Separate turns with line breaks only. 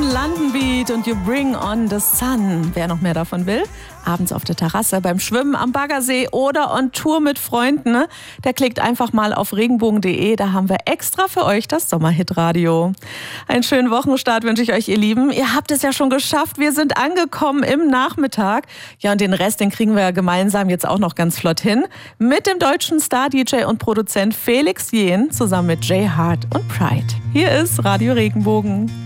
London Beat und You Bring on the Sun. Wer noch mehr davon will, abends auf der Terrasse, beim Schwimmen am Baggersee oder on Tour mit Freunden, ne? Der klickt einfach mal auf regenbogen.de, da haben wir extra für euch das Sommerhit-Radio. Einen schönen Wochenstart wünsche ich euch, ihr Lieben. Ihr habt es ja schon geschafft, wir sind angekommen im Nachmittag. Ja, und den Rest, den kriegen wir ja gemeinsam jetzt auch noch ganz flott hin. Mit dem deutschen Star-DJ und Produzent Felix Jähn zusammen mit Jay Hart und Pride. Hier ist Radio Regenbogen.